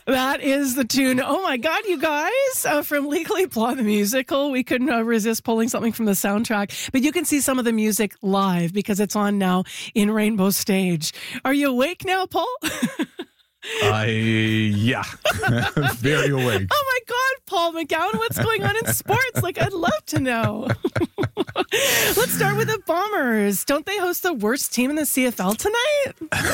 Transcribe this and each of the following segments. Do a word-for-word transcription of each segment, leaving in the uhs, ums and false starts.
That is the tune. Oh my God, you guys, uh, from Legally Blonde the musical. We couldn't uh, resist pulling something from the soundtrack, but you can see some of the music live because it's on now in Rainbow Stage. Are you awake now, Paul? I, yeah, very awake. Oh my God, Paul McGowan, what's going on in sports? Like, I'd love to know. Let's start with the Bombers. Don't they host the worst team in the C F L tonight?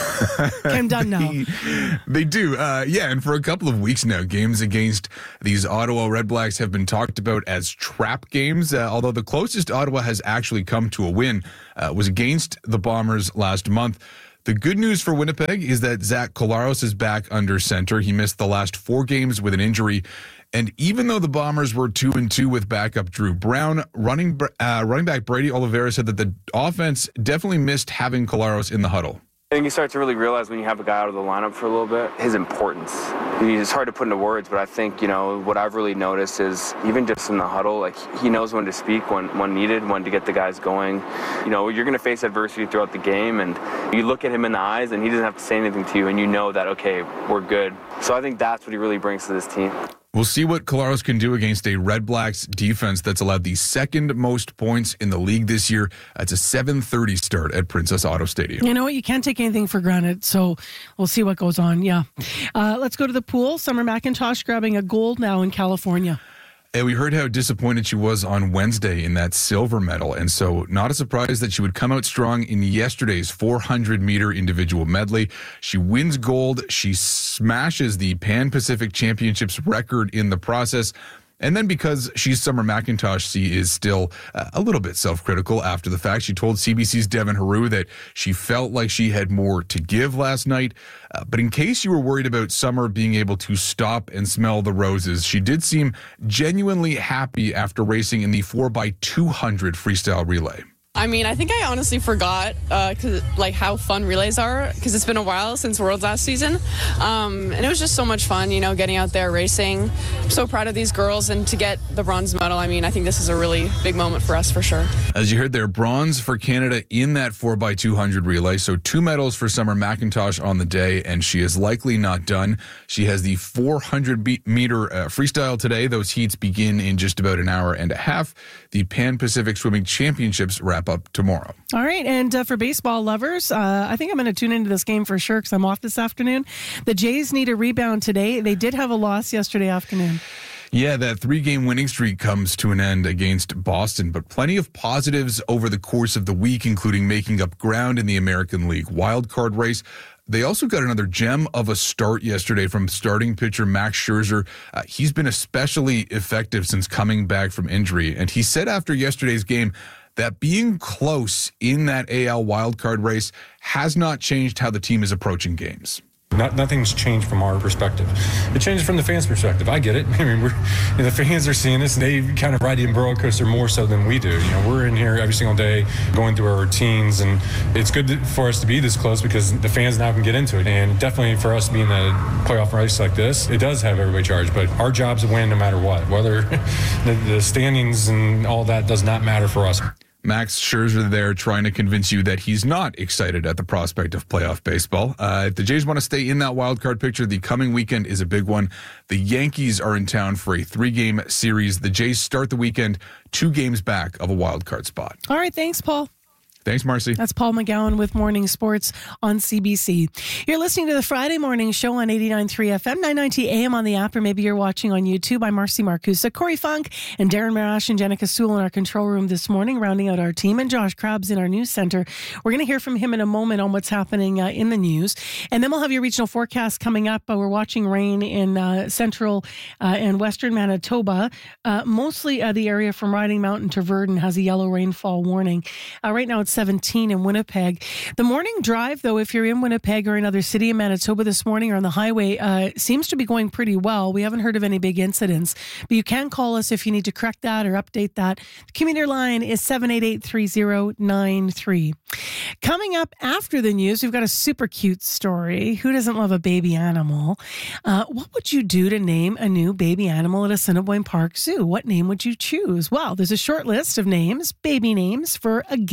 Okay, I'm done now. They, they do. Uh, yeah, and for a couple of weeks now, games against these Ottawa Red Blacks have been talked about as trap games, uh, although the closest Ottawa has actually come to a win uh, was against the Bombers last month. The good news for Winnipeg is that Zach Collaros is back under center. He missed the last four games with an injury. And even though the Bombers were two and two with backup Drew Brown, running uh, running back Brady Oliveira said that the offense definitely missed having Collaros in the huddle. I think you start to really realize when you have a guy out of the lineup for a little bit, his importance. It's hard to put into words, but I think, you know, what I've really noticed is even just in the huddle, like he knows when to speak, when, when needed, when to get the guys going. You know, you're going to face adversity throughout the game, and you look at him in the eyes, and he doesn't have to say anything to you, and you know that, okay, we're good. So I think that's what he really brings to this team. We'll see what Collaros can do against a Red Blacks defense that's allowed the second most points in the league this year. It's a seven thirty start at Princess Auto Stadium. You know what? You can't take anything for granted, so we'll see what goes on. Yeah. Uh, let's go to the pool. Summer McIntosh grabbing a gold now in California. And we heard how disappointed she was on Wednesday in that silver medal. And so not a surprise that she would come out strong in yesterday's four hundred meter individual medley. She wins gold. She smashes the Pan Pacific Championships record in the process. And then because she's Summer McIntosh, she is still uh, a little bit self-critical after the fact. She told C B C's Devin Haru that she felt like she had more to give last night. Uh, but in case you were worried about Summer being able to stop and smell the roses, she did seem genuinely happy after racing in the four by two hundred freestyle relay. I mean, I think I honestly forgot uh, cause, like how fun relays are because it's been a while since Worlds last season. Um, and it was just so much fun, you know, getting out there racing. I'm so proud of these girls, and to get the bronze medal, I mean, I think this is a really big moment for us for sure. As you heard there, bronze for Canada in that four by two hundred relay. So two medals for Summer McIntosh on the day, and she is likely not done. She has the four hundred meter uh, freestyle today. Those heats begin in just about an hour and a half. The Pan Pacific Swimming Championships wrap up tomorrow. All right, and uh, for baseball lovers, uh, I think I'm going to tune into this game for sure because I'm off this afternoon. The Jays need a rebound today. They did have a loss yesterday afternoon. Yeah, that three-game winning streak comes to an end against Boston, but plenty of positives over the course of the week, including making up ground in the American League wildcard race. They also got another gem of a start yesterday from starting pitcher Max Scherzer. Uh, he's been especially effective since coming back from injury, and he said after yesterday's game that being close in that A L wildcard race has not changed how the team is approaching games. Not, nothing's changed from our perspective. It changed from the fans' perspective. I get it. I mean, we're, you know, the fans are seeing this, and they kind of ride the roller coaster more so than we do. You know, we're in here every single day going through our routines, and it's good to, for us to be this close because the fans now can get into it. And definitely for us to be in a playoff race like this, it does have everybody charged. But our job's to win no matter what. Whether the, the standings and all that does not matter for us. Max Scherzer there trying to convince you that he's not excited at the prospect of playoff baseball. Uh, if the Jays want to stay in that wild card picture, the coming weekend is a big one. The Yankees are in town for a three-game series. The Jays start the weekend two games back of a wild card spot. All right, thanks, Paul. Thanks, Marcy. That's Paul McGowan with Morning Sports on C B C. You're listening to the Friday Morning Show on eighty-nine point three F M, nine ninety A M on the app, or maybe you're watching on YouTube. I'm Marcy Marcusa. Corey Funk and Darren Marash and Jenica Sewell in our control room this morning, rounding out our team, and Josh Krabs in our news center. We're going to hear from him in a moment on what's happening uh, in the news. And then we'll have your regional forecast coming up. Uh, we're watching rain in uh, central uh, and western Manitoba. Uh, mostly uh, the area from Riding Mountain to Verdun has a yellow rainfall warning. Uh, right now it's seventeen in Winnipeg. The morning drive, though, if you're in Winnipeg or another city in Manitoba this morning or on the highway, uh, seems to be going pretty well. We haven't heard of any big incidents, but you can call us if you need to correct that or update that. The commuter line is seven eight eight, three zero nine three. Coming up after the news, we've got a super cute story. Who doesn't love a baby animal? Uh, what would you do to name a new baby animal at Assiniboine Park Zoo? What name would you choose? Well, there's a short list of names, baby names for a gibbon.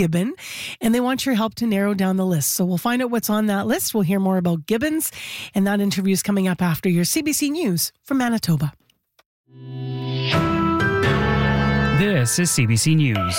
and they want your help to narrow down the list. So we'll find out what's on that list. We'll hear more about Gibbons, and that interview is coming up after your C B C News from Manitoba. This is C B C News.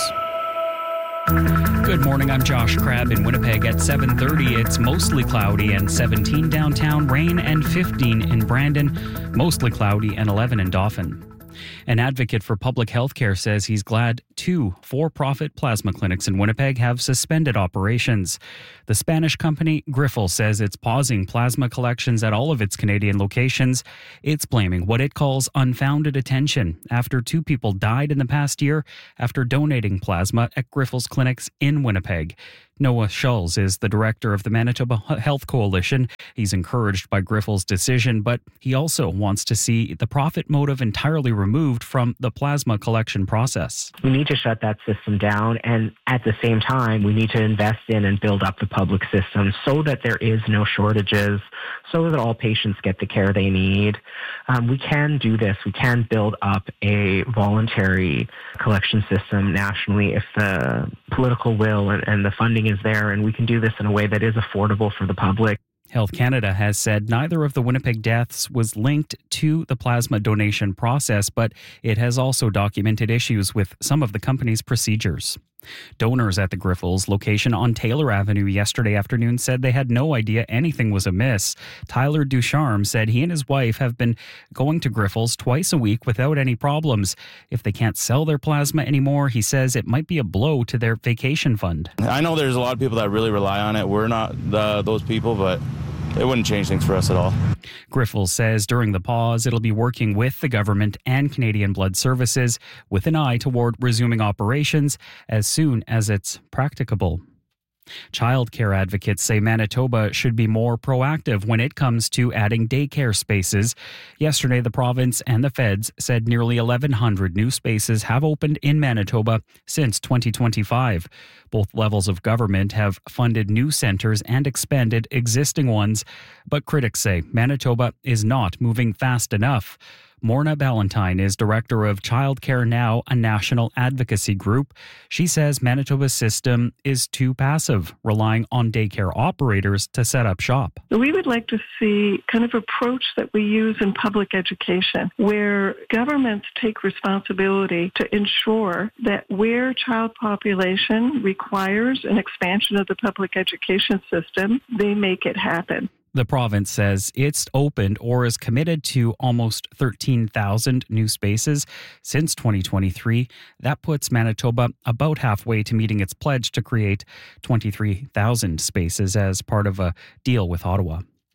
Good morning, I'm Josh Crabb in Winnipeg at seven thirty. It's mostly cloudy and seventeen downtown, rain and fifteen in Brandon, mostly cloudy and eleven in Dauphin. An advocate for public health care says he's glad two for-profit plasma clinics in Winnipeg have suspended operations. The Spanish company Grifols says it's pausing plasma collections at all of its Canadian locations. It's blaming what it calls unfounded attention after two people died in the past year after donating plasma at Grifols clinics in Winnipeg. Noah Schulz is the director of the Manitoba Health Coalition. He's encouraged by Grifols' decision, but he also wants to see the profit motive entirely removed from the plasma collection process. We need to shut that system down, and at the same time, we need to invest in and build up the public system so that there is no shortages, so that all patients get the care they need. Um, we can do this. We can build up a voluntary collection system nationally if the political will and, and the funding is there, and we can do this in a way that is affordable for the public. Health Canada has said neither of the Winnipeg deaths was linked to the plasma donation process, but it has also documented issues with some of the company's procedures. Donors at the Grifols location on Taylor Avenue yesterday afternoon said they had no idea anything was amiss. Tyler Ducharme said he and his wife have been going to Grifols twice a week without any problems. If they can't sell their plasma anymore, he says it might be a blow to their vacation fund. I know there's a lot of people that really rely on it. We're not the, those people, but it wouldn't change things for us at all. Grifols says during the pause, it'll be working with the government and Canadian Blood Services with an eye toward resuming operations as soon as it's practicable. Childcare advocates say Manitoba should be more proactive when it comes to adding daycare spaces. Yesterday, the province and the feds said nearly eleven hundred new spaces have opened in Manitoba since twenty twenty-five. Both levels of government have funded new centres and expanded existing ones, but critics say Manitoba is not moving fast enough. Morna Ballantyne is director of Childcare Now, a national advocacy group. She says Manitoba's system is too passive, relying on daycare operators to set up shop. We would like to see kind of approach that we use in public education, where governments take responsibility to ensure that where child population requires an expansion of the public education system, they make it happen. The province says it's opened or is committed to almost thirteen thousand new spaces since twenty twenty-three. That puts Manitoba about halfway to meeting its pledge to create twenty-three thousand spaces as part of a deal with Ottawa.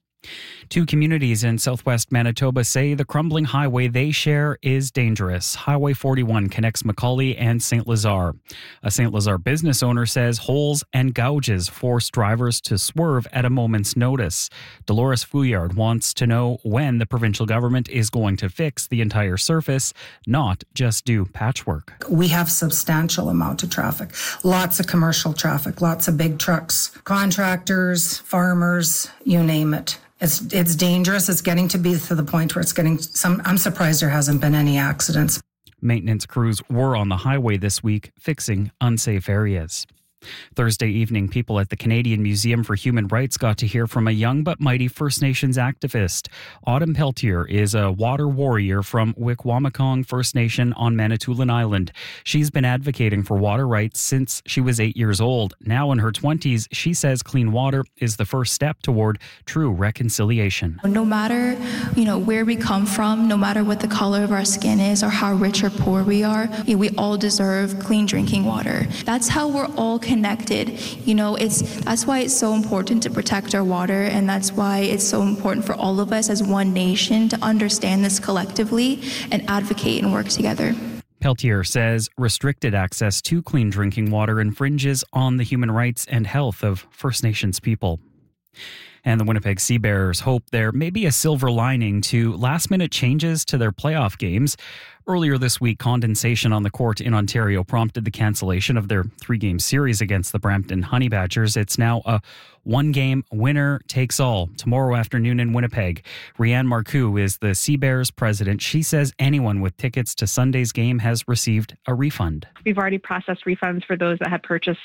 Two communities in southwest Manitoba say the crumbling highway they share is dangerous. Highway forty-one connects Macaulay and Saint Lazare. A Saint Lazare business owner says holes and gouges force drivers to swerve at a moment's notice. Dolores Fouillard wants to know when the provincial government is going to fix the entire surface, not just do patchwork. We have substantial amount of traffic, lots of commercial traffic, lots of big trucks, contractors, farmers, you name it. It's it's dangerous. It's getting to be to the point where it's getting some. I'm surprised there hasn't been any accidents. Maintenance crews were on the highway this week fixing unsafe areas. Thursday evening, people at the Canadian Museum for Human Rights got to hear from a young but mighty First Nations activist. Autumn Peltier is a water warrior from Wikwamacong First Nation on Manitoulin Island. She's been advocating for water rights since she was eight years old. Now in her twenties, she says clean water is the first step toward true reconciliation. No matter, you know, where we come from, no matter what the color of our skin is or how rich or poor we are, we all deserve clean drinking water. That's how we're all connected. You know, it's that's why it's so important to protect our water, and that's why it's so important for all of us as one nation to understand this collectively and advocate and work together. Peltier says restricted access to clean drinking water infringes on the human rights and health of First Nations people. And the Winnipeg Sea Bears hope there may be a silver lining to last-minute changes to their playoff games. Earlier this week, condensation on the court in Ontario prompted the cancellation of their three-game series against the Brampton Honey Badgers. It's now a one-game winner takes all tomorrow afternoon in Winnipeg. Rianne Marcoux is the Sea Bears president. She says anyone with tickets to Sunday's game has received a refund. We've already processed refunds for those that had purchased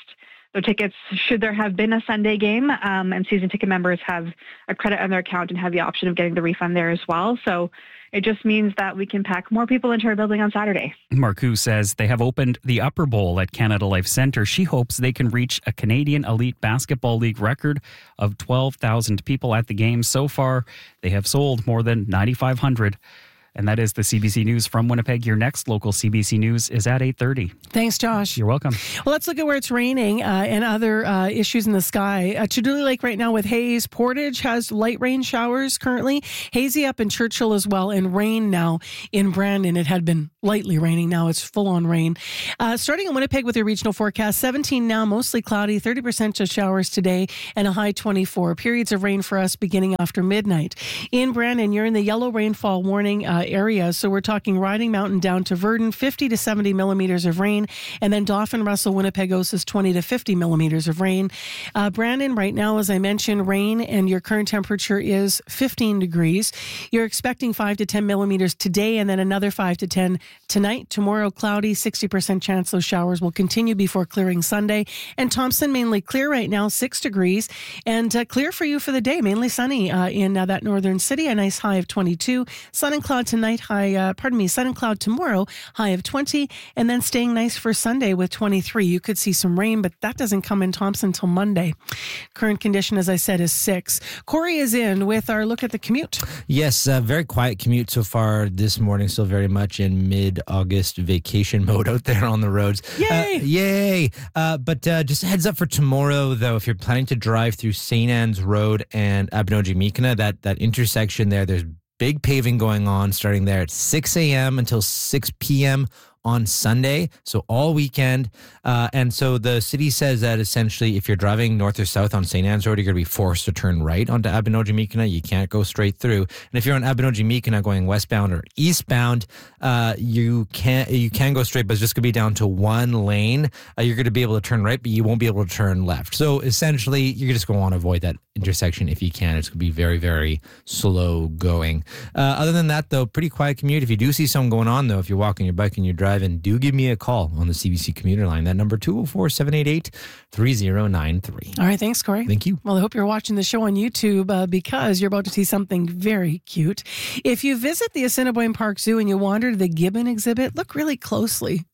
their tickets should there have been a Sunday game. Um, and season ticket members have a credit on their account and have the option of getting the refund there as well. So it just means that we can pack more people into our building on Saturday. Marcoux says they have opened the Upper Bowl at Canada Life Centre. She hopes they can reach a Canadian Elite Basketball League record of twelve thousand people at the game. So far, they have sold more than ninety-five hundred. And that is the C B C News from Winnipeg. Your next local C B C News is at eight thirty. Thanks, Josh. You're welcome. Well, let's look at where it's raining uh, and other uh, issues in the sky. Uh, Chiduli Lake right now with haze. Portage has light rain showers currently. Hazy up in Churchill as well, and rain now in Brandon. It had been lightly raining. Now it's full-on rain. Uh, starting in Winnipeg with your regional forecast, seventeen now, mostly cloudy, thirty percent of showers today, and a high twenty-four. Periods of rain for us beginning after midnight. In Brandon, you're in the yellow rainfall warning uh, area. So we're talking Riding Mountain down to Verdun, fifty to seventy millimeters of rain. And then Dauphin, Russell, Winnipegos is twenty to fifty millimeters of rain. Uh, Brandon, right now, as I mentioned, rain, and your current temperature is fifteen degrees. You're expecting five to ten millimeters today, and then another five to ten tonight. Tomorrow, cloudy, sixty percent chance those showers will continue before clearing Sunday. And Thompson, mainly clear right now, six degrees. And uh, clear for you for the day, mainly sunny uh, in uh, that northern city, a nice high of twenty-two. Sun and cloud tonight, high, uh, pardon me, sun and cloud tomorrow, high of twenty, and then staying nice for Sunday with twenty-three. You could see some rain, but that doesn't come in Thompson until Monday. Current condition, as I said, is six. Corey is in with our look at the commute. Yes, uh, very quiet commute so far this morning. Still very much in mid-August vacation mode out there on the roads. Yay! Uh, yay! Uh, but uh, just a heads up for tomorrow, though, if you're planning to drive through Saint Anne's Road and Abinogi-Meekina, that, that intersection there, there's big paving going on starting there at six a.m. until six p.m. on Sunday, so all weekend. Uh, and so the city says that essentially if you're driving north or south on Saint Anne's Road, you're going to be forced to turn right onto Abinogi-Meekina. You can't go straight through. And if you're on Abinogi-Meekina going westbound or eastbound, uh, you can you can go straight, but it's just going to be down to one lane. Uh, you're going to be able to turn right, but you won't be able to turn left. So essentially, you're just going to want to avoid that intersection if you can. It's going to be very, very slow going. Uh, other than that, though, pretty quiet commute. If you do see something going on, though, if you're walking your bike and you're driving, do give me a call on the C B C commuter line. That number, two oh four, seven eight eight, three oh nine three. All right, thanks, Corey. Thank you. Well, I hope you're watching the show on YouTube uh, because you're about to see something very cute. If you visit the Assiniboine Park Zoo and you wander to the gibbon exhibit, look really closely.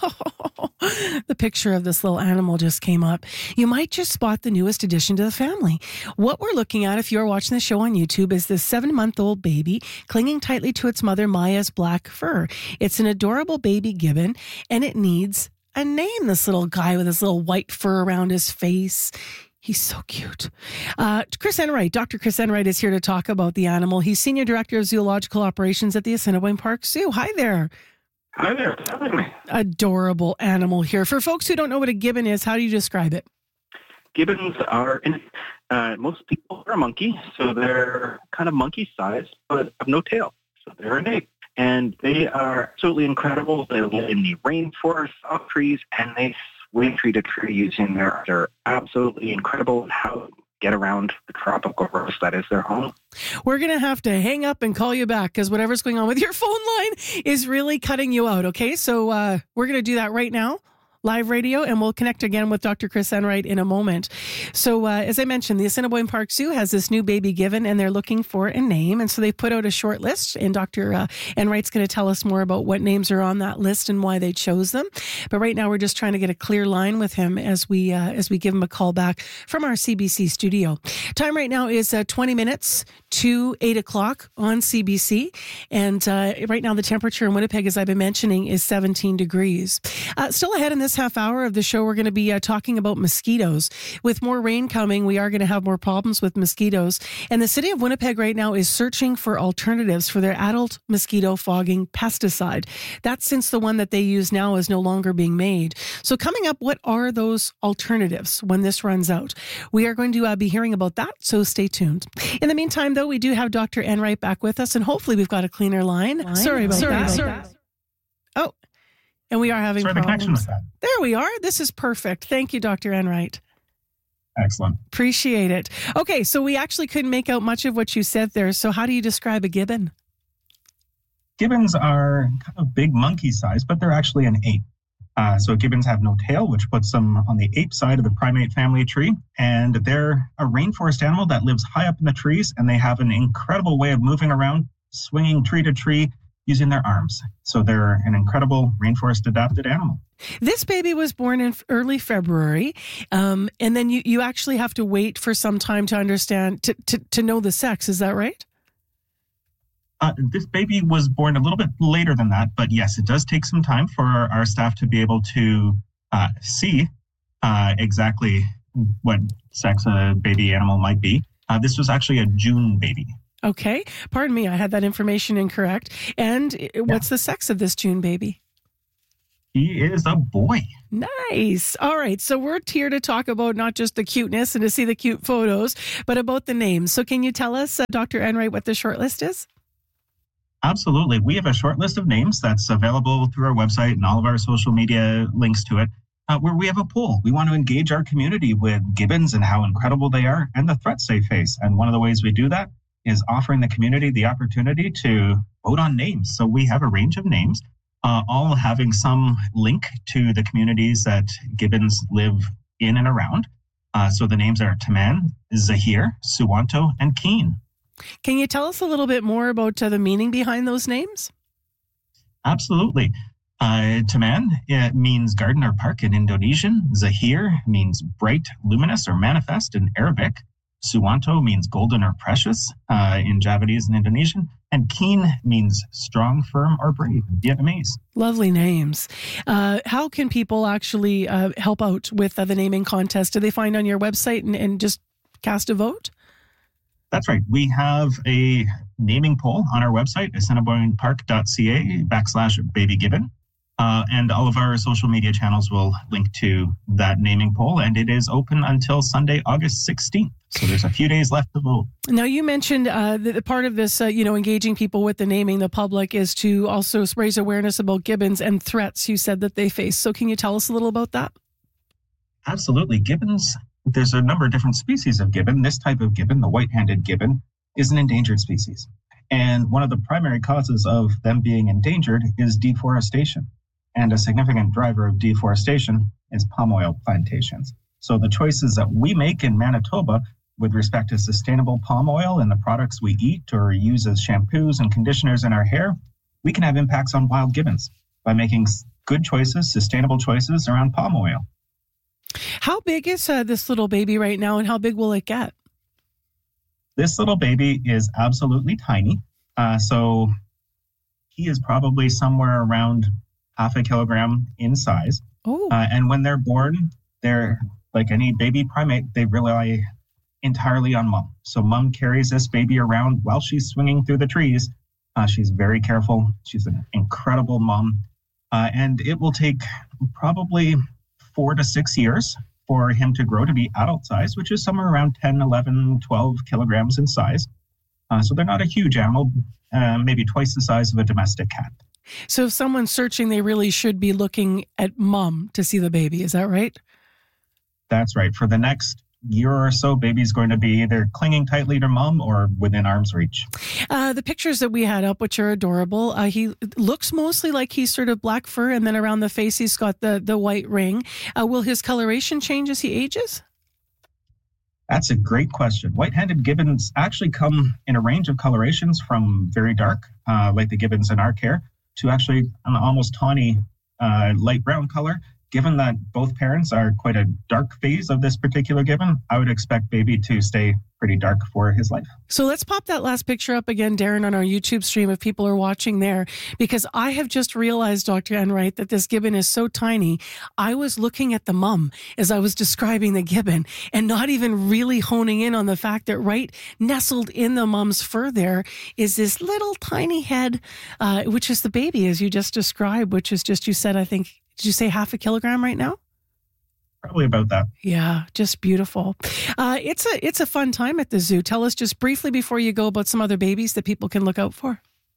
Oh, the picture of this little animal just came up. You might just spot the newest addition to the family. What we're looking at, if you're watching the show on YouTube, is this seven-month-old baby clinging tightly to its mother Maya's black fur. It's an adorable baby gibbon, and it needs a name, this little guy with his little white fur around his face. He's so cute. Uh, Chris Enright, Doctor Chris Enright is here to talk about the animal. He's Senior Director of Zoological Operations at the Assiniboine Park Zoo. Hi there. Hi there. Adorable animal here. For folks who don't know what a gibbon is, how do you describe it? Gibbons are, in, uh, most people are a monkey, so they're kind of monkey-sized, but have no tail. So they're an ape. And they are absolutely incredible. They live in the rainforest, off trees, and they swing tree to tree using their, they're absolutely incredible in how to get around the tropical forest that is their home. We're going to have to hang up and call you back because whatever's going on with your phone line is really cutting you out, okay? So uh, we're going to do that right now. Live radio, and we'll connect again with Doctor Chris Enright in a moment. So, uh, as I mentioned, the Assiniboine Park Zoo has this new baby gibbon, and they're looking for a name. And so they put out a short list, and Doctor Uh, Enright's going to tell us more about what names are on that list and why they chose them. But right now, we're just trying to get a clear line with him as we uh, as we give him a call back from our C B C studio. Time right now is uh, twenty minutes to eight o'clock on C B C, and uh, right now the temperature in Winnipeg, as I've been mentioning, is seventeen degrees. Uh, still ahead in this half hour of the show, we're going to be uh, talking about mosquitoes. With more rain coming, we are going to have more problems with mosquitoes. And the city of Winnipeg right now is searching for alternatives for their adult mosquito fogging pesticide. That's since the one that they use now is no longer being made. So coming up, what are those alternatives when this runs out? We are going to uh, be hearing about that, so stay tuned. In the meantime, though, we do have Doctor Enright back with us, and hopefully we've got a cleaner line. line? Sorry about sorry, that. Sorry. Oh. And we are having Sorry, problems. the connection was bad. There we are. This is perfect. Thank you, Doctor Enright. Excellent. Appreciate it. Okay, so we actually couldn't make out much of what you said there. So how do you describe a gibbon? Gibbons are kind of big monkey size, but they're actually an ape. Uh, so gibbons have no tail, which puts them on the ape side of the primate family tree. And they're a rainforest animal that lives high up in the trees, and they have an incredible way of moving around, swinging tree to tree using their arms. So they're an incredible rainforest adapted animal. This baby was born in early February, um, and then you, you actually have to wait for some time to understand, to, to, to know the sex. Is that right? Uh, this baby was born a little bit later than that, but yes, it does take some time for our, our staff to be able to uh, see uh, exactly what sex a baby animal might be. Uh, this was actually a June baby. Okay. Pardon me, I had that information incorrect. And what's the sex of this June baby? He is a boy. Nice. All right. So we're here to talk about not just the cuteness and to see the cute photos, but about the names. So can you tell us, uh, Doctor Enright, what the short list is? Absolutely. We have a short list of names that's available through our website and all of our social media links to it, uh, where we have a poll. We want to engage our community with gibbons and how incredible they are and the threats they face. And one of the ways we do that is offering the community the opportunity to vote on names. So we have a range of names, uh, all having some link to the communities that gibbons live in and around. Uh, so the names are Taman, Zahir, Suwanto, and Keen. Can you tell us a little bit more about uh, the meaning behind those names? Absolutely. Uh, Taman it means garden or park in Indonesian. Zahir means bright, luminous, or manifest in Arabic. Suwanto means golden or precious uh, in Javanese and Indonesian. And Keen means strong, firm, or brave in Vietnamese. Lovely names. Uh, how can people actually uh, help out with uh, the naming contest? Do they find on your website and, and just cast a vote? That's right. We have a naming poll on our website, assiniboinepark.ca backslash baby gibbon. Uh, and all of our social media channels will link to that naming poll. And it is open until Sunday, August sixteenth. So there's a few days left to vote. Now, you mentioned uh, that the part of this, uh, you know, engaging people with the naming the public is to also raise awareness about gibbons and threats you said that they face. So can you tell us a little about that? Absolutely. Gibbons. There's a number of different species of gibbon. This type of gibbon, the white-handed gibbon, is an endangered species. And one of the primary causes of them being endangered is deforestation. And a significant driver of deforestation is palm oil plantations. So the choices that we make in Manitoba with respect to sustainable palm oil and the products we eat or use as shampoos and conditioners in our hair, we can have impacts on wild gibbons by making good choices, sustainable choices around palm oil. How big is uh, this little baby right now, and how big will it get? This little baby is absolutely tiny. Uh, so he is probably somewhere around half a kilogram in size. Oh. Uh, and when they're born, they're like any baby primate, they rely entirely on mom. So mom carries this baby around while she's swinging through the trees. Uh, she's very careful. She's an incredible mom. Uh, and it will take probably four to six years for him to grow to be adult size, which is somewhere around ten, eleven, twelve kilograms in size. Uh, so they're not a huge animal, uh, maybe twice the size of a domestic cat. So if someone's searching, they really should be looking at mom to see the baby. Is that right? That's right. For the next year or so, baby's going to be either clinging tightly to mom or within arm's reach. Uh, the pictures that we had up, which are adorable, uh, he looks mostly like he's sort of black fur, and then around the face he's got the, the white ring. Uh, will his coloration change as he ages? That's a great question. White-handed gibbons actually come in a range of colorations from very dark, uh, like the gibbons in our care, to actually an almost tawny uh, light brown color. Given that both parents are quite a dark phase of this particular gibbon, I would expect baby to stay pretty dark for his life. So let's pop that last picture up again, Darren, on our YouTube stream if people are watching there, because I have just realized, Doctor Enright, that this gibbon is so tiny. I was looking at the mum as I was describing the gibbon and not even really honing in on the fact that right nestled in the mum's fur there is this little tiny head, uh, which is the baby, as you just described, which is just, you said, I think, did you say half a kilogram right now? Probably about that. Yeah, just beautiful. Uh, it's a it's a fun time at the zoo. Tell us just briefly before you go about some other babies that people can look out for.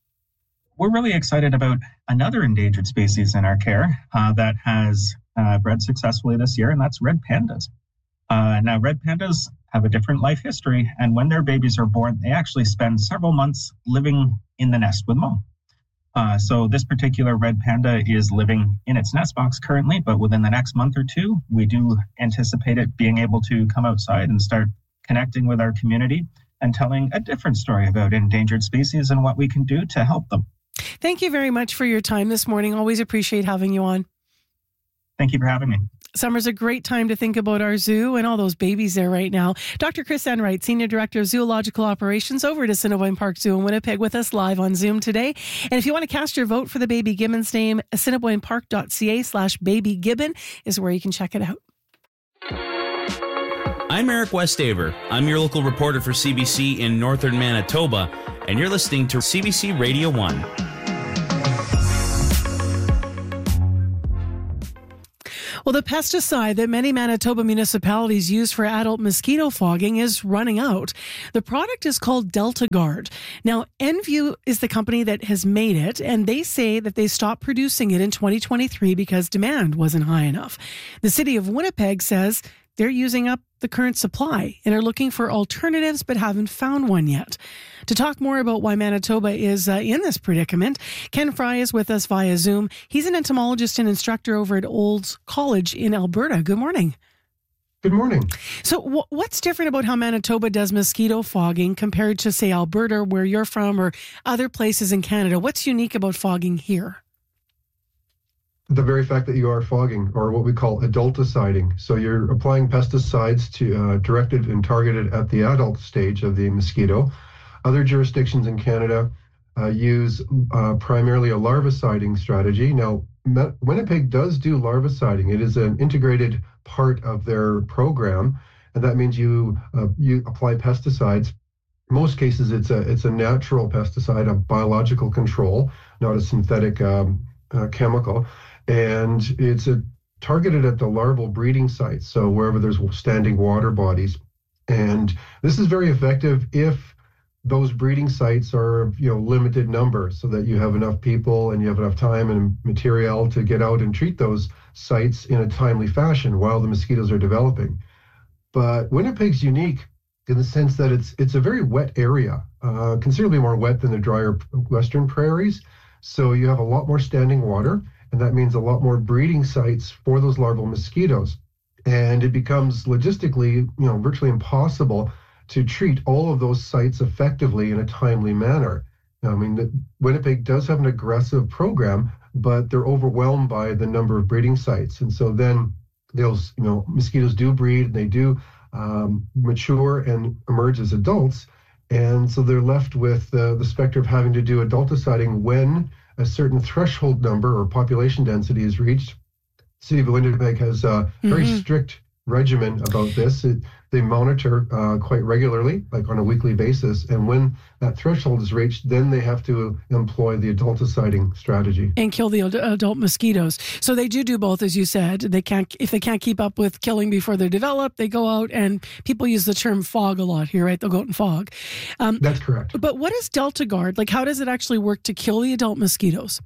We're really excited about another endangered species in our care uh, that has uh, bred successfully this year, and that's red pandas. Uh, now, red pandas have a different life history, and when their babies are born, they actually spend several months living in the nest with mom. Uh, so this particular red panda is living in its nest box currently, but within the next month or two, we do anticipate it being able to come outside and start connecting with our community and telling a different story about endangered species and what we can do to help them. Thank you very much for your time this morning. Always appreciate having you on. Thank you for having me. Summer's a great time to think about our zoo and all those babies there right now. Doctor Chris Enright, Senior Director of Zoological Operations over at Assiniboine Park Zoo in Winnipeg, with us live on Zoom today. And if you want to cast your vote for the baby gibbon's name, assiniboinepark.ca slash baby gibbon is where you can check it out. I'm Eric Westaver. I'm your local reporter for C B C in northern Manitoba, and you're listening to C B C Radio one. Well, the pesticide that many Manitoba municipalities use for adult mosquito fogging is running out. The product is called DeltaGuard. Now, Enview is the company that has made it, and they say that they stopped producing it in twenty twenty-three because demand wasn't high enough. The city of Winnipeg says they're using up the current supply and are looking for alternatives but haven't found one yet. To talk more about why Manitoba is uh, in this predicament, Ken Fry is with us via Zoom. He's an entomologist and instructor over at Olds College in Alberta. Good morning. Good morning. So w- what's different about how Manitoba does mosquito fogging compared to, say, Alberta, where you're from, or other places in Canada? What's unique about fogging here? The very fact that you are fogging, or what we call adulticiding. So you're applying pesticides to uh, directed and targeted at the adult stage of the mosquito. Other jurisdictions in Canada uh, use uh, primarily a larviciding strategy. Now, Me- Winnipeg does do larviciding. It is an integrated part of their program, and that means you uh, you apply pesticides. In most cases, it's a it's a natural pesticide, a biological control, not a synthetic um, uh, chemical. And it's a, targeted at the larval breeding sites, so wherever there's standing water bodies. And this is very effective if those breeding sites are, you know, limited number, so that you have enough people and you have enough time and material to get out and treat those sites in a timely fashion while the mosquitoes are developing. But Winnipeg's unique in the sense that it's it's a very wet area, uh, considerably more wet than the drier western prairies. So you have a lot more standing water. And that means a lot more breeding sites for those larval mosquitoes. And it becomes logistically, you know, virtually impossible to treat all of those sites effectively in a timely manner. I mean, the, Winnipeg does have an aggressive program, but they're overwhelmed by the number of breeding sites. And so then those, you know, mosquitoes do breed, and they do um, mature and emerge as adults. And so they're left with uh, the specter of having to do adulticiding when a certain threshold number or population density is reached. The City of Winnipeg has a very mm-hmm. strict regimen about this. It, they monitor uh, quite regularly, like on a weekly basis. And when that threshold is reached, then they have to employ the adulticiding strategy. And kill the ad- adult mosquitoes. So they do do both, as you said. They can't, if they can't keep up with killing before they're developed, they go out, and people use the term fog a lot here, right? They'll go out and fog. Um, That's correct. But what is DeltaGuard? Like, how does it actually work to kill the adult mosquitoes?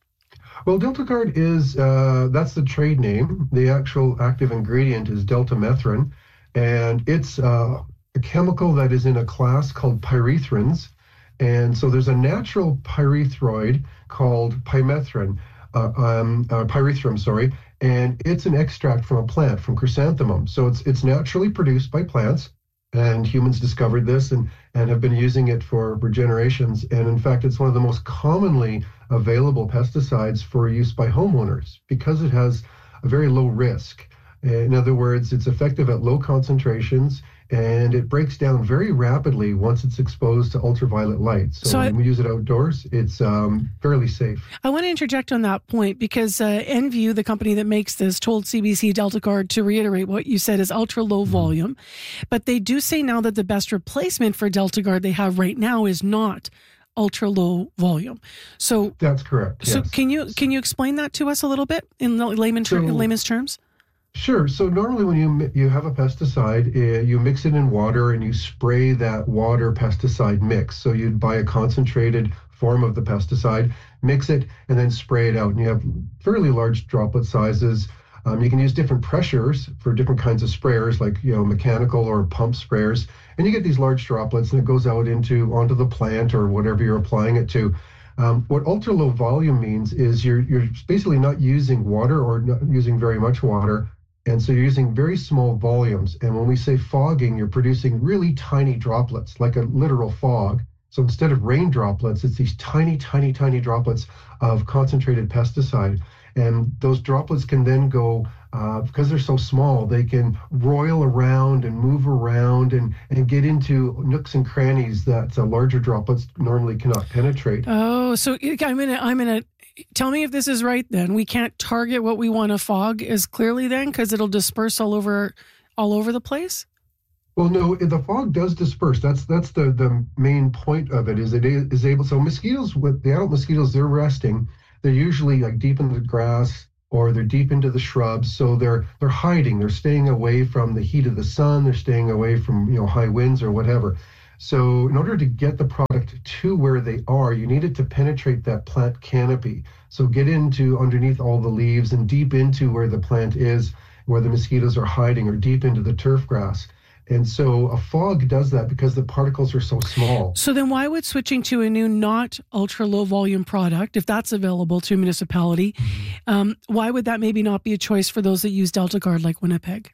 Well, DeltaGuard is, uh, that's the trade name. The actual active ingredient is deltamethrin, and it's uh, a chemical that is in a class called pyrethrins. And so there's a natural pyrethroid called pymethrin, uh, um, uh, pyrethrum, sorry, and it's an extract from a plant, from chrysanthemum. So it's it's naturally produced by plants, and humans discovered this and, and have been using it for, for generations. And in fact, it's one of the most commonly available pesticides for use by homeowners because it has a very low risk. In other words, it's effective at low concentrations, and it breaks down very rapidly once it's exposed to ultraviolet light. So, so when I, we use it outdoors, it's um, fairly safe. I want to interject on that point because uh, Enview, the company that makes this, told C B C DeltaGuard to reiterate what you said is ultra low mm-hmm. volume. But they do say now that the best replacement for DeltaGuard they have right now is not ultra low volume. So that's correct. So yes. can you can you explain that to us a little bit in layman ter- so, layman's terms? Sure. So normally when you you have a pesticide, uh, you mix it in water and you spray that water pesticide mix. So you'd buy a concentrated form of the pesticide, mix it, and then spray it out. And you have fairly large droplet sizes. Um, you can use different pressures for different kinds of sprayers, like, you know, mechanical or pump sprayers. And you get these large droplets, and it goes out into onto the plant or whatever you're applying it to. Um, what ultra low volume means is you're you're basically not using water or not using very much water, and so you're using very small volumes. And when we say fogging, you're producing really tiny droplets, like a literal fog. So instead of rain droplets, it's these tiny, tiny, tiny droplets of concentrated pesticide. And those droplets can then go, uh, because they're so small, they can roil around and move around and, and get into nooks and crannies that uh, larger droplets normally cannot penetrate. Oh, so I'm in a, I'm in a, tell me if this is right then. We can't target what we want to fog as clearly then because it'll disperse all over, all over the place? Well, no, the fog does disperse. That's that's the, the main point of it, is it is able, so mosquitoes, with the adult mosquitoes, they're resting. They're usually like deep into the grass or they're deep into the shrubs. So they're they're hiding. They're staying away from the heat of the sun. They're staying away from, you know, high winds or whatever. So in order to get the product to where they are, you need it to penetrate that plant canopy. So get into underneath all the leaves and deep into where the plant is, where the mosquitoes are hiding, or deep into the turf grass. And so a fog does that because the particles are so small. So then why would switching to a new not ultra low volume product, if that's available to a municipality, um, why would that maybe not be a choice for those that use Delta Guard like Winnipeg?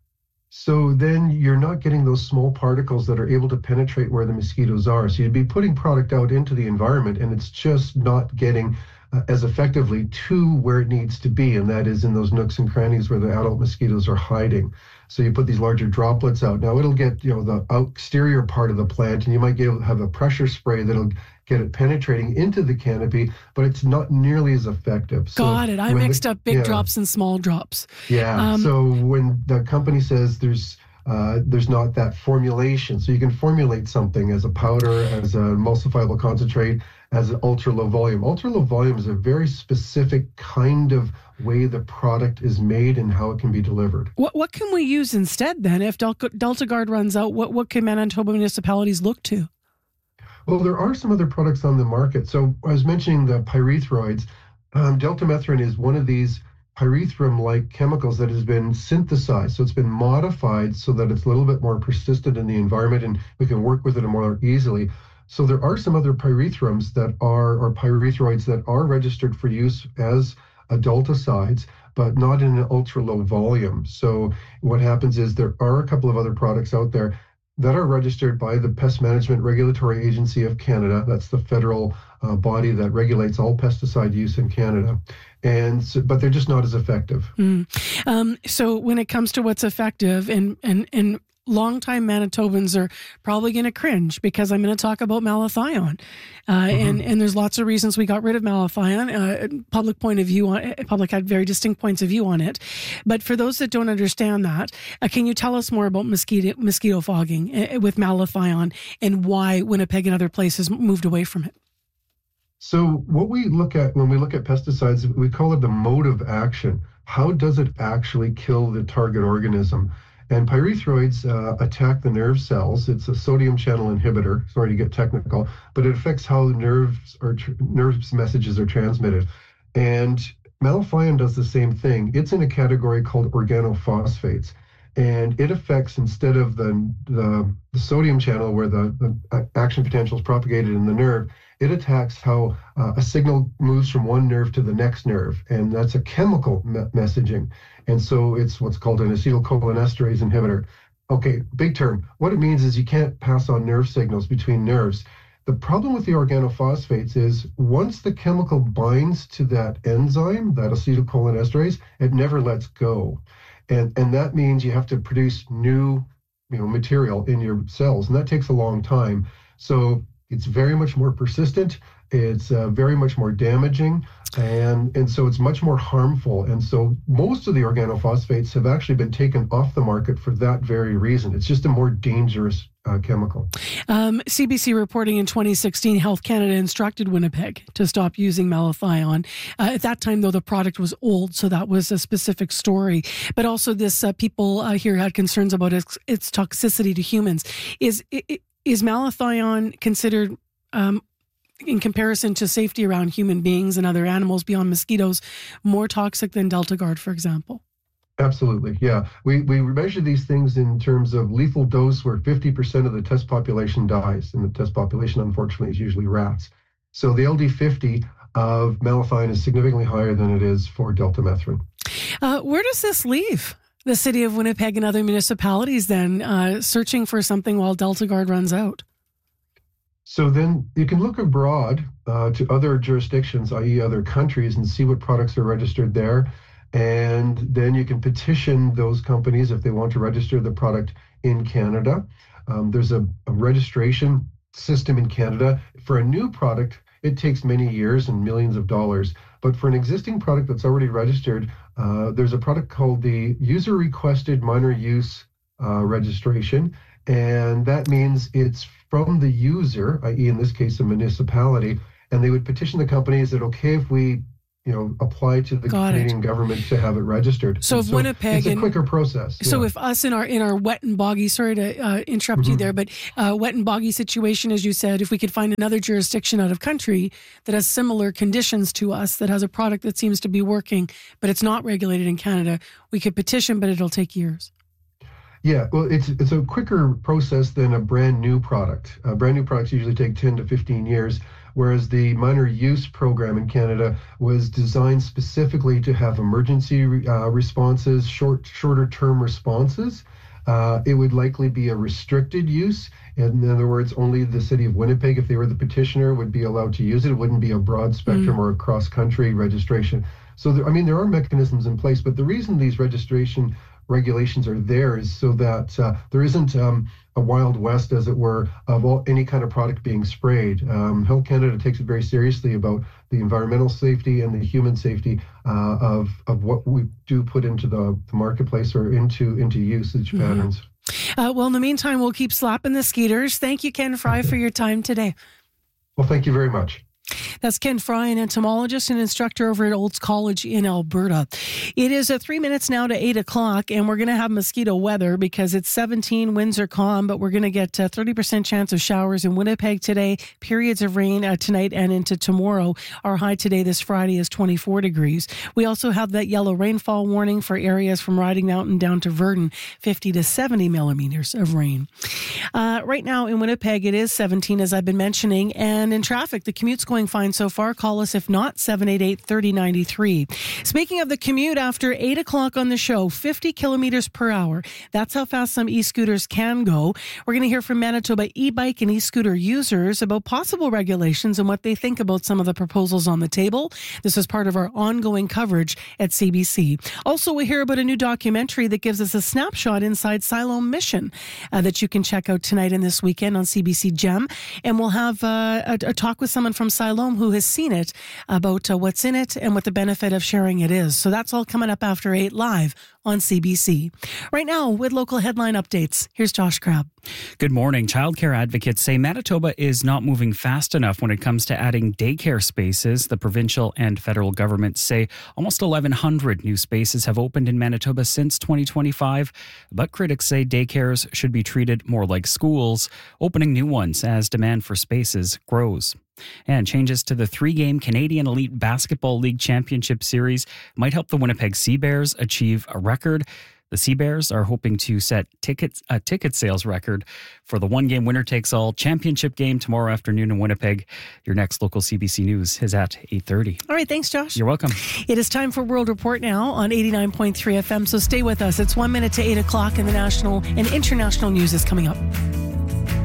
So then you're not getting those small particles that are able to penetrate where the mosquitoes are. So you'd be putting product out into the environment and it's just not getting uh, as effectively to where it needs to be. And that is in those nooks and crannies where the adult mosquitoes are hiding. So you put these larger droplets out. Now it'll get, you know, the exterior part of the plant, and you might be able to have a pressure spray that'll get it penetrating into the canopy, but it's not nearly as effective. So Got it. I mixed the, up big yeah. drops and small drops. Yeah. Um, so when the company says there's uh, there's not that formulation, so you can formulate something as a powder, as a emulsifiable concentrate, as an ultra low volume. Ultra low volume is a very specific kind of way the product is made and how it can be delivered. What what can we use instead then? If Del- Delta Guard runs out, what, what can Manitoba municipalities look to? Well, there are some other products on the market. So I was mentioning the pyrethroids. Um, deltamethrin is one of these pyrethrum-like chemicals that has been synthesized. So it's been modified so that it's a little bit more persistent in the environment and we can work with it more easily. So there are some other pyrethrums that are, or pyrethroids that are registered for use as adulticides, but not in an ultra low volume. So what happens is there are a couple of other products out there that are registered by the Pest Management Regulatory Agency of Canada. That's the federal uh, body that regulates all pesticide use in Canada. And so, but they're just not as effective. Mm. Um, so when it comes to what's effective, and and and longtime Manitobans are probably going to cringe because I'm going to talk about malathion, uh, mm-hmm. and and there's lots of reasons we got rid of malathion. Uh, public point of view on public had very distinct points of view on it, but for those that don't understand that, uh, can you tell us more about mosquito mosquito fogging uh, with malathion and why Winnipeg and other places moved away from it? So what we look at when we look at pesticides, we call it the mode of action. How does it actually kill the target organism? And pyrethroids uh, attack the nerve cells. It's a sodium channel inhibitor. Sorry to get technical, but it affects how the nerves or tr- nerves messages are transmitted. And malathion does the same thing. It's in a category called organophosphates, and it affects, instead of the the, the sodium channel where the, the action potential is propagated in the nerve, it attacks how uh, a signal moves from one nerve to the next nerve, and that's a chemical me- messaging. And so it's what's called an acetylcholinesterase inhibitor. Okay, big term. What it means is you can't pass on nerve signals between nerves. The problem with the organophosphates is once the chemical binds to that enzyme, that acetylcholinesterase, it never lets go. And, and that means you have to produce new, you know, material in your cells, and that takes a long time. So it's very much more persistent. It's uh, very much more damaging, and and so it's much more harmful. And so most of the organophosphates have actually been taken off the market for that very reason. It's just a more dangerous uh, chemical. Um, C B C reporting in twenty sixteen, Health Canada instructed Winnipeg to stop using malathion. Uh, at that time, though, the product was old, so that was a specific story. But also this, uh, people uh, here had concerns about its, its toxicity to humans. Is it, Is malathion considered, um, in comparison to safety around human beings and other animals beyond mosquitoes, more toxic than Delta Guard, for example? Absolutely, yeah. We we measure these things in terms of lethal dose, where fifty percent of the test population dies, and the test population, unfortunately, is usually rats. So the L D fifty of malathion is significantly higher than it is for deltamethrin. Uh, where does this leave the city of Winnipeg and other municipalities then, uh, searching for something while DeltaGuard runs out? So then you can look abroad uh, to other jurisdictions, that is other countries, and see what products are registered there. And then you can petition those companies if they want to register the product in Canada. Um, there's a, a registration system in Canada. For a new product, it takes many years and millions of dollars. But for an existing product that's already registered, uh, there's a product called the User Requested Minor Use uh, Registration. And that means it's from the user, that is in this case a municipality, and they would petition the company, is it okay if we you know, apply to the Got Canadian it. government to have it registered? So And if Winnipeg it's a and- quicker process. So yeah. if us in our in our wet and boggy, sorry to uh, interrupt you Mhm. there, but uh, wet and boggy situation, as you said, if we could find another jurisdiction out of country that has similar conditions to us, that has a product that seems to be working, but it's not regulated in Canada, we could petition, but it'll take years. Yeah, well, it's it's a quicker process than a brand new product. Uh, brand new products usually take ten to fifteen years, whereas the minor use program in Canada was designed specifically to have emergency uh, responses, short shorter term responses. Uh, it would likely be a restricted use. In other words, only the city of Winnipeg, if they were the petitioner, would be allowed to use it. It wouldn't be a broad spectrum Mm. or a cross-country registration. So, there, I mean, there are mechanisms in place, but the reason these registration regulations are there is so that uh, there isn't um, a wild west, as it were, of all, any kind of product being sprayed. Um, Health Canada takes it very seriously about the environmental safety and the human safety uh, of of what we do put into the, the marketplace or into into usage Mhm. patterns. Uh, well, in the meantime, we'll keep slapping the skeeters. Thank you, Ken Fry, for your time today. Well, thank you very much. That's Ken Fry, an entomologist and instructor over at Olds College in Alberta. It is uh, three minutes now to eight o'clock, and we're going to have mosquito weather because it's seventeen, winds are calm, but we're going to get a thirty percent chance of showers in Winnipeg today, periods of rain uh, tonight and into tomorrow. Our high today, this Friday, is twenty-four degrees. We also have that yellow rainfall warning for areas from Riding Mountain down to Verdon, fifty to seventy millimeters of rain. Uh, right now in Winnipeg, it is seventeen, as I've been mentioning, and in traffic, the commute's going fine so far. Call us if not, seven eight eight, three oh nine three. Speaking of the commute, after eight o'clock on the show, fifty kilometers per hour. That's how fast some e-scooters can go. We're going to hear from Manitoba e-bike and e-scooter users about possible regulations and what they think about some of the proposals on the table. This is part of our ongoing coverage at C B C. Also, we hear about a new documentary that gives us a snapshot inside Siloam Mission uh, that you can check out tonight and this weekend on C B C Gem. And we'll have uh, a, a talk with someone from Siloam who has seen it about uh, what's in it and what the benefit of sharing it is. So that's all coming up after eight live on C B C. Right now, with local headline updates, here's Josh Crabb. Good morning. Childcare advocates say Manitoba is not moving fast enough when it comes to adding daycare spaces. The provincial and federal governments say almost eleven hundred new spaces have opened in Manitoba since twenty twenty-five, but critics say daycares should be treated more like schools, opening new ones as demand for spaces grows. And changes to the three-game Canadian Elite Basketball League Championship Series might help the Winnipeg Sea Bears achieve a record. The Sea Bears are hoping to set tickets, a ticket sales record for the one-game winner-takes-all championship game tomorrow afternoon in Winnipeg. Your next local C B C News is at eight thirty. All right, thanks, Josh. You're welcome. It is time for World Report now on eighty-nine point three F M, so stay with us. It's one minute to eight o'clock, and the national and international news is coming up.